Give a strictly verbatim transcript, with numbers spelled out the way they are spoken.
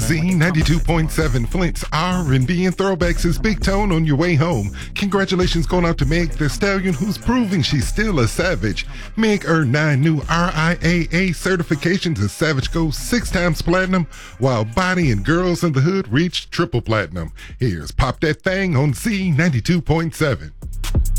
Z ninety-two point seven, Flint's R and B and throwbacks is Big Tone on your way home. Congratulations going out to Meg Thee Stallion, who's proving she's still a savage. Meg earned nine new R I A A certifications as Savage goes six times platinum, while Body and Girls in the Hood reached triple platinum. Here's Pop That Thing on Z ninety-two point seven.